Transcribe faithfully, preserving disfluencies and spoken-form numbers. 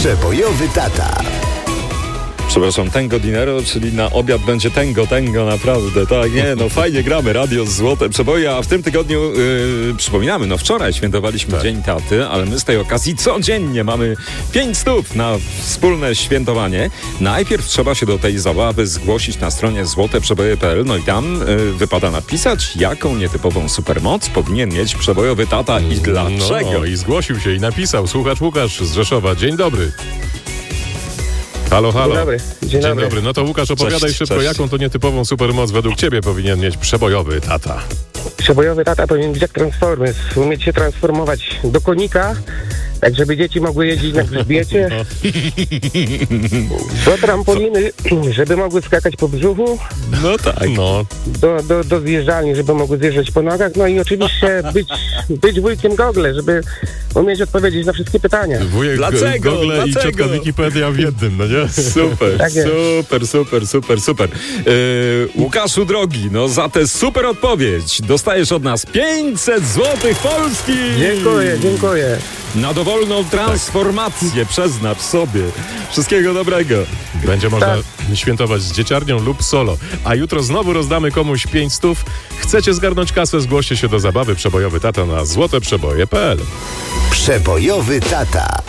Przebojowy tata. Przepraszam, Tango Dinero, czyli na obiad będzie tango, tango naprawdę, tak, nie, no fajnie gramy, radio Złote Przeboje, a w tym tygodniu yy, przypominamy, no wczoraj świętowaliśmy tak. Dzień Taty, ale my z tej okazji codziennie mamy pięć stów na wspólne świętowanie. Najpierw trzeba się do tej zabawy zgłosić na stronie złote przeboje kropka p l, no i tam yy, wypada napisać, jaką nietypową supermoc powinien mieć przebojowy tata i dlaczego. No, no i zgłosił się i napisał słuchacz Łukasz z Rzeszowa. Dzień dobry. Halo, halo. Dzień dobry. Dzień, Dzień dobry. dobry. No to Łukasz, opowiadaj Cześć, szybko, cześć. jaką to nietypową supermoc według ciebie powinien mieć przebojowy tata. Przebojowy tata powinien być jak Transformers. Umieć się transformować do konika, tak żeby dzieci mogły jeździć na grzbiecie. Do trampoliny, żeby mogły skakać po brzuchu. No tak. No, Do, do, do zjeżdżalni, żeby mogły zjeżdżać po nogach. No i oczywiście być, być wujkiem Google, żeby umieć odpowiedzieć na wszystkie pytania. wujek Dlaczego? Google i Dlaczego? ciotka Wikipedia w jednym, no nie? Super, Tak jest. super, super, super, super. Yy, Łukaszu drogi, no za tę super odpowiedź dostajesz od nas pięćset złotych Polski! Dziękuję, dziękuję. Na dowolną transformację przeznacz sobie. Wszystkiego dobrego. Będzie można Tak. świętować z dzieciarnią lub solo. A jutro znowu rozdamy komuś pięć stów. Chcecie zgarnąć kasę? Zgłoście się do zabawy Przebojowy Tata na złote przeboje kropka p l. Przebojowy tata.